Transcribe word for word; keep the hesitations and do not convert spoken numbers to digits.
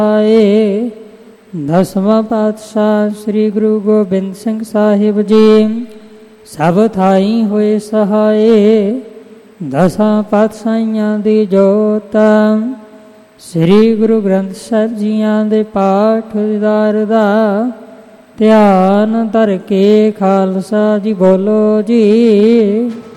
ਆਏ। ਦਸਵਾਂ ਪਾਤਸ਼ਾਹ ਸ੍ਰੀ ਗੁਰੂ ਗੋਬਿੰਦ ਸਿੰਘ ਸਾਹਿਬ ਜੀ ਸਭ ਥਾਈ ਹੋਏ ਸਹਾਏ। ਦਸਾਂ ਪਾਤਸ਼ਾਹੀਆਂ ਦੀ ਜੋਤ ਸ੍ਰੀ ਗੁਰੂ ਗ੍ਰੰਥ ਸਾਹਿਬ ਜੀਆਂ ਦੇ ਪਾਠ ਦੀਦਾਰ ਦਾ ਧਿਆਨ ਧਰ ਕੇ ਖਾਲਸਾ ਜੀ ਬੋਲੋ ਜੀ।